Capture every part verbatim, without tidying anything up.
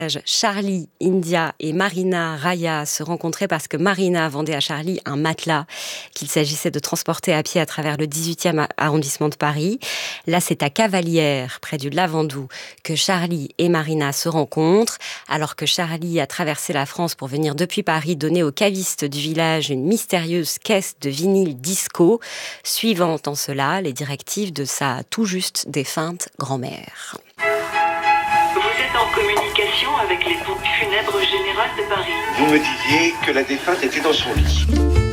Charlie, India et Marina Raya se rencontraient parce que Marina vendait à Charlie un matelas qu'il s'agissait de transporter à pied à travers le dix-huitième arrondissement de Paris. Là, c'est à Cavalières, près du Lavandou, que Charlie et Marina se rencontrent, alors que Charlie a traversé la France pour venir depuis Paris donner aux cavistes du village une mystérieuse caisse de vinyle disco, suivant en cela les directives de sa tout juste défunte grand-mère. En communication avec les pompes funèbres générales de Paris. Vous me disiez que la défunte était dans son lit.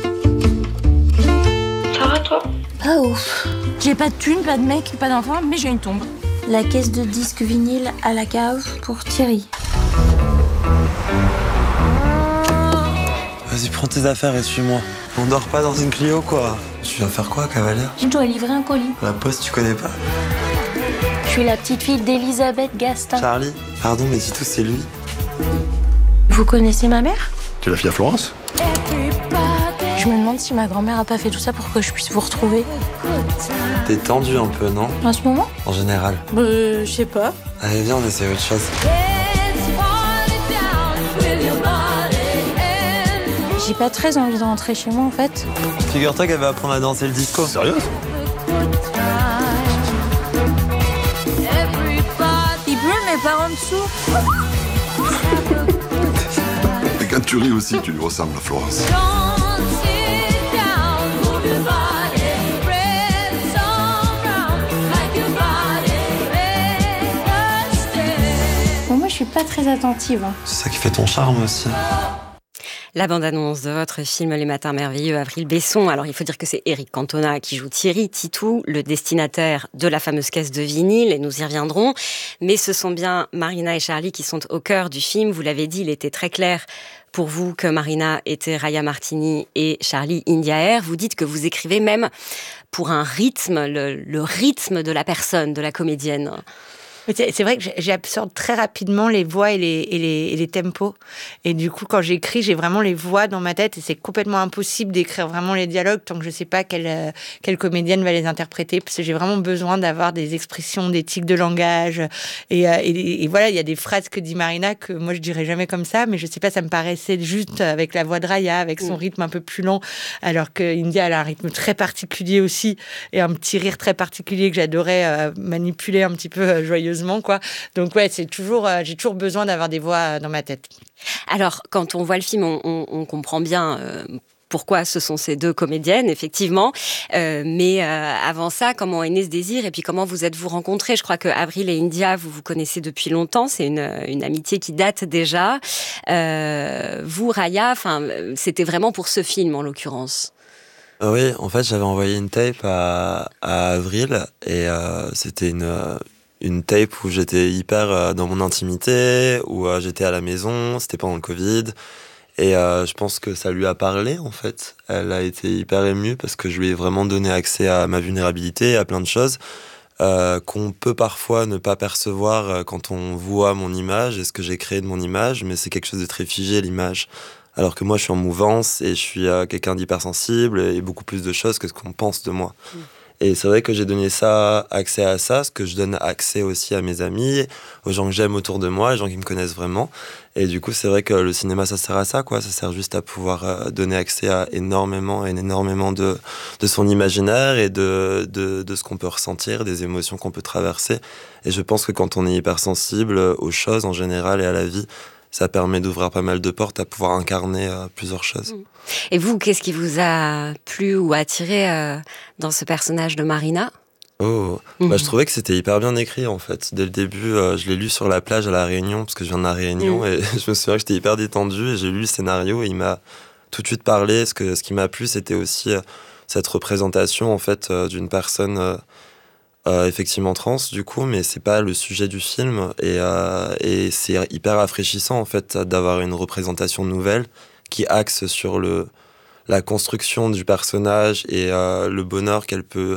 Ça va toi? Pas ouf. J'ai pas de thune, pas de mec, pas d'enfant, mais j'ai une tombe. La caisse de disques vinyle à la cave pour Thierry. Vas-y, prends tes affaires et suis-moi. On dort pas dans une Clio, quoi. Tu vas faire quoi, Cavalière? Je dois livrer un colis. La poste, tu connais pas? Je suis la petite fille d'Elisabeth Gastin. Charlie, pardon, mais dis tout, c'est lui. Vous connaissez ma mère? Tu es la fille à Florence? Je me demande si ma grand-mère a pas fait tout ça pour que je puisse vous retrouver. T'es tendu un peu, non? En ce moment? En général. Bah, je sais pas. Allez, viens, on essaie autre chose. J'ai pas très envie de rentrer chez moi, en fait. Figure-toi qu'elle va apprendre à danser le disco. Sérieux? Il pleut, mais par en dessous. Et quand tu ris aussi, tu lui ressembles à Florence. Bon, moi, je suis pas très attentive. Hein. C'est ça qui fait ton charme aussi. La bande-annonce de votre film Les Matins Merveilleux, Avril Besson. Alors, il faut dire que c'est Éric Cantona qui joue Thierry Titou, le destinataire de la fameuse caisse de vinyle, et nous y reviendrons. Mais ce sont bien Marina et Charlie qui sont au cœur du film. Vous l'avez dit, il était très clair pour vous que Marina était Raya Martini et Charlie India Air. Vous dites que vous écrivez même pour un rythme, le, le rythme de la personne, de la comédienne. C'est vrai que j'absorbe très rapidement les voix et les, et, les, et les tempos. Et du coup, quand j'écris, j'ai vraiment les voix dans ma tête et c'est complètement impossible d'écrire vraiment les dialogues tant que je ne sais pas quelle, quelle comédienne va les interpréter. Parce que j'ai vraiment besoin d'avoir des expressions, des tics de langage. Et, et, et voilà, il y a des phrases que dit Marina que moi, je ne dirais jamais comme ça. Mais je ne sais pas, ça me paraissait juste avec la voix de Raya, avec son rythme un peu plus lent. Alors que India, elle a un rythme très particulier aussi et un petit rire très particulier que j'adorais euh, manipuler un petit peu euh, joyeusement. Quoi. Donc ouais, c'est toujours, euh, j'ai toujours besoin d'avoir des voix dans ma tête. Alors, quand on voit le film, on, on, on comprend bien euh, pourquoi ce sont ces deux comédiennes, effectivement. Euh, mais euh, avant ça, comment est né ce désir et puis comment vous êtes-vous rencontrés? Je crois que Avril et India, vous vous connaissez depuis longtemps. C'est une, une amitié qui date déjà. Euh, vous, Raya, c'était vraiment pour ce film, en l'occurrence. Oui, en fait, j'avais envoyé une tape à, à Avril et euh, c'était une... Euh, une tape où j'étais hyper euh, dans mon intimité, où euh, j'étais à la maison, c'était pendant le Covid, et euh, je pense que ça lui a parlé, en fait. Elle a été hyper émue parce que je lui ai vraiment donné accès à ma vulnérabilité, à plein de choses euh, qu'on peut parfois ne pas percevoir euh, quand on voit mon image et ce que j'ai créé de mon image, mais c'est quelque chose de très figé, l'image. Alors que moi, je suis en mouvance et je suis euh, quelqu'un d'hypersensible et beaucoup plus de choses que ce qu'on pense de moi. Mmh. Et c'est vrai que j'ai donné ça, accès à ça, ce que je donne accès aussi à mes amis, aux gens que j'aime autour de moi, les gens qui me connaissent vraiment. Et du coup, c'est vrai que le cinéma, ça sert à ça, quoi. Ça sert juste à pouvoir euh, donner accès à énormément, énormément de, de son imaginaire et de, de, de ce qu'on peut ressentir, des émotions qu'on peut traverser. Et je pense que quand on est hypersensible aux choses en général et à la vie, ça permet d'ouvrir pas mal de portes à pouvoir incarner euh, plusieurs choses. Et vous, qu'est-ce qui vous a plu ou attiré euh, dans ce personnage de Marina ? Oh, mmh. bah, je trouvais que c'était hyper bien écrit en fait. Dès le début, euh, je l'ai lu sur la plage à La Réunion, parce que je viens de La Réunion, mmh. et je me souviens que j'étais hyper détendu et j'ai lu le scénario et il m'a tout de suite parlé. Ce, que, ce qui m'a plu, c'était aussi euh, cette représentation en fait euh, d'une personne euh, euh, effectivement trans du coup, mais c'est pas le sujet du film et, euh, et c'est hyper rafraîchissant en fait d'avoir une représentation nouvelle qui axe sur le, la construction du personnage et euh, le bonheur qu'elle peut,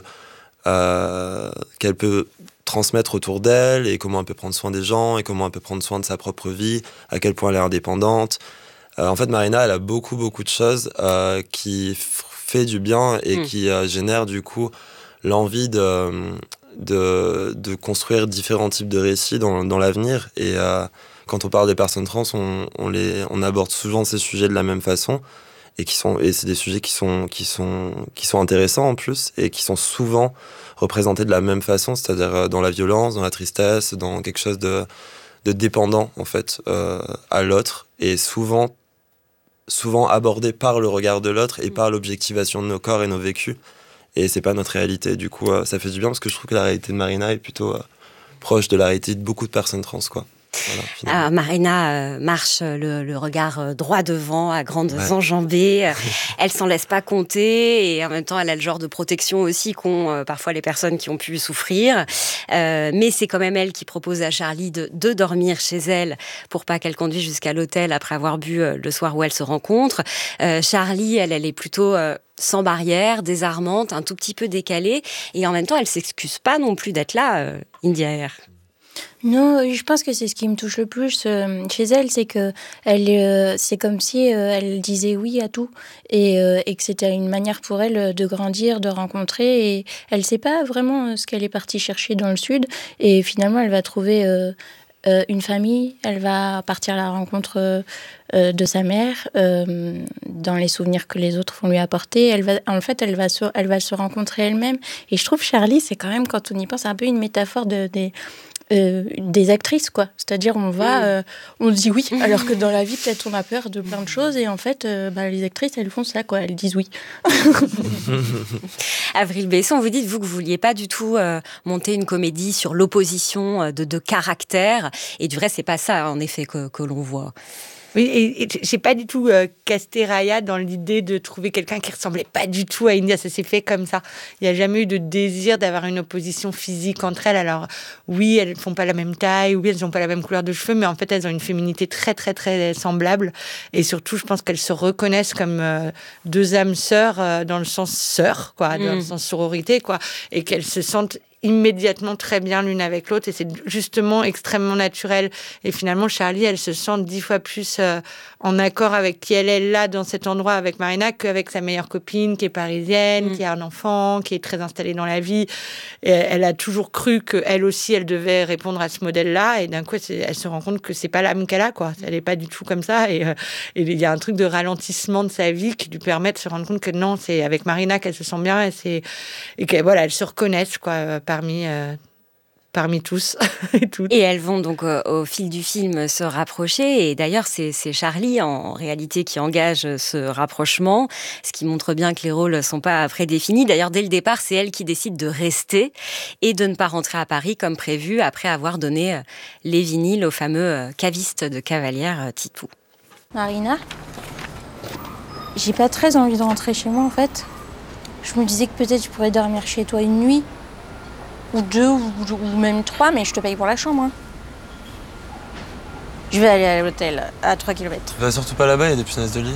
euh, qu'elle peut transmettre autour d'elle et comment elle peut prendre soin des gens et comment elle peut prendre soin de sa propre vie, à quel point elle est indépendante. Euh, en fait, Marina, elle a beaucoup, beaucoup de choses euh, qui f- fait du bien et mmh. qui euh, génèrent du coup l'envie de, de, de construire différents types de récits dans, dans l'avenir. Et... Euh, quand on parle des personnes trans, on, on, les, on aborde souvent ces sujets de la même façon. Et, qui sont, et c'est des sujets qui sont, qui, sont, qui sont intéressants en plus et qui sont souvent représentés de la même façon, c'est-à-dire dans la violence, dans la tristesse, dans quelque chose de, de dépendant en fait euh, à l'autre et souvent, souvent abordé par le regard de l'autre et par l'objectivation de nos corps et nos vécus. Et c'est pas notre réalité. Du coup, euh, ça fait du bien parce que je trouve que la réalité de Marina est plutôt euh, proche de la réalité de beaucoup de personnes trans, quoi. Voilà, ah, Marina euh, marche le, le regard droit devant, à grandes ouais. enjambées. Elle s'en laisse pas compter et en même temps, elle a le genre de protection aussi qu'ont euh, parfois les personnes qui ont pu souffrir. Euh, mais c'est quand même elle qui propose à Charlie de, de dormir chez elle pour pas qu'elle conduise jusqu'à l'hôtel après avoir bu euh, le soir où elles se rencontrent. Euh, Charlie, elle, elle est plutôt euh, sans barrière, désarmante, un tout petit peu décalée et en même temps, elle s'excuse pas non plus d'être là, euh, India Air. Non, je pense que c'est ce qui me touche le plus euh, chez elle, c'est que elle, euh, c'est comme si euh, elle disait oui à tout et, euh, et que c'était une manière pour elle de grandir, de rencontrer. Et elle sait pas vraiment ce qu'elle est partie chercher dans le sud. Et finalement, elle va trouver euh, euh, une famille. Elle va partir à la rencontre euh, de sa mère euh, dans les souvenirs que les autres vont lui apporter. Elle va, en fait, elle va se, elle va se rencontrer elle-même. Et je trouve Charlie, c'est quand même, quand on y pense, un peu une métaphore de des Euh, des actrices, quoi. C'est-à-dire, on va, euh, on dit oui, alors que dans la vie, peut-être, on a peur de plein de choses, et en fait, euh, bah, les actrices, elles font ça, quoi. Elles disent oui. Avril Besson, vous dites, vous, que vous vouliez pas du tout euh, monter une comédie sur l'opposition de deux caractères, et du vrai, c'est pas ça, en effet, que, que l'on voit. Oui, et, et j'ai pas du tout euh, casté Raya dans l'idée de trouver quelqu'un qui ressemblait pas du tout à India. Ça s'est fait comme ça. Il y a jamais eu de désir d'avoir une opposition physique entre elles. Alors oui, elles font pas la même taille, oui, elles ont pas la même couleur de cheveux, mais en fait, elles ont une féminité très, très, très semblable. Et surtout, je pense qu'elles se reconnaissent comme euh, deux âmes sœurs euh, dans le sens sœur, quoi, mmh. dans le sens sororité, quoi, et qu'elles se sentent immédiatement très bien l'une avec l'autre et c'est justement extrêmement naturel et finalement Charlie elle se sent dix fois plus euh, en accord avec qui elle est là dans cet endroit avec Marina qu'avec sa meilleure copine qui est parisienne, mmh. qui a un enfant, qui est très installée dans la vie et elle a toujours cru qu'elle aussi elle devait répondre à ce modèle-là et d'un coup elle se rend compte que c'est pas l'âme qu'elle a quoi, elle est pas du tout comme ça et euh, et il y a un truc de ralentissement de sa vie qui lui permet de se rendre compte que non c'est avec Marina qu'elle se sent bien et c'est et que voilà elles se reconnaissent quoi parmi, euh, parmi tous et toutes. Et elles vont donc euh, au fil du film se rapprocher et d'ailleurs c'est, c'est Charlie en, en réalité qui engage ce rapprochement, ce qui montre bien que les rôles ne sont pas prédéfinis. D'ailleurs dès le départ c'est elle qui décide de rester et de ne pas rentrer à Paris comme prévu après avoir donné euh, les vinyles au fameux euh, caviste de Cavalière euh, Titou. Marina, j'ai pas très envie de rentrer chez moi en fait. Je me disais que peut-être je pourrais dormir chez toi une nuit. Ou deux, ou, ou même trois, mais je te paye pour la chambre. Hein. Je vais aller à l'hôtel, à trois kilomètres. Va surtout pas là-bas, il y a des punaises de lit.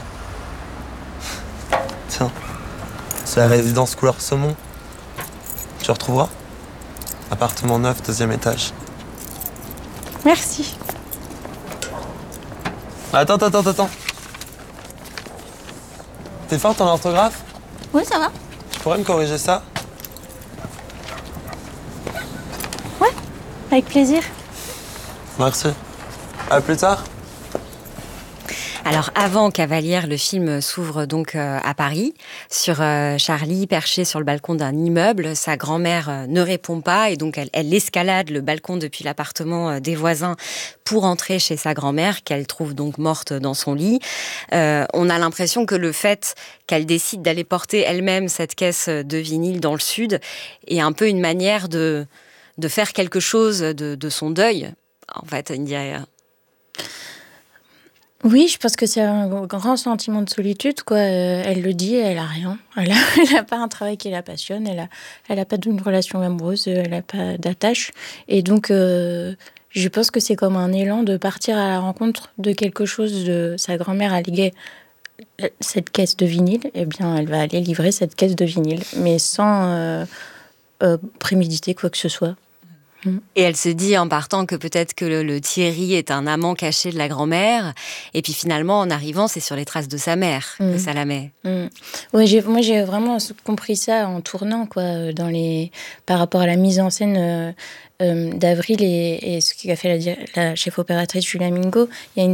Tiens, c'est la résidence couleur saumon. Tu retrouveras. Appartement neuf, deuxième étage. Merci. Attends, attends, attends, attends. T'es forte en orthographe ? Oui, ça va. Tu pourrais me corriger ça ? Avec plaisir. Merci. À plus tard. Alors avant Cavalière, le film s'ouvre donc euh, à Paris, sur euh, Charlie perché sur le balcon d'un immeuble. Sa grand-mère euh, ne répond pas et donc elle, elle escalade le balcon depuis l'appartement euh, des voisins pour entrer chez sa grand-mère, qu'elle trouve donc morte dans son lit. Euh, on a l'impression que le fait qu'elle décide d'aller porter elle-même cette caisse de vinyle dans le sud est un peu une manière de... de faire quelque chose de, de son deuil, en fait, India. Oui, je pense que c'est un grand sentiment de solitude, quoi. Euh, elle le dit, elle a rien. Elle a, elle a pas un travail qui la passionne, elle a, elle a pas d'une relation amoureuse, elle a pas d'attache. Et donc, euh, je pense que c'est comme un élan de partir à la rencontre de quelque chose de... Sa grand-mère a légué cette caisse de vinyle, eh bien, elle va aller livrer cette caisse de vinyle, mais sans... Euh, Euh, préméditer quoi que ce soit. Et elle se dit en partant que peut-être que le, le Thierry est un amant caché de la grand-mère. Et puis finalement, en arrivant, c'est sur les traces de sa mère mmh. que ça la met. Mmh. Ouais, j'ai, moi, j'ai vraiment compris ça en tournant, quoi, dans les, par rapport à la mise en scène euh, euh, d'Avril et, et ce qu'a fait la, la chef opératrice Julia Mingo. Il y a une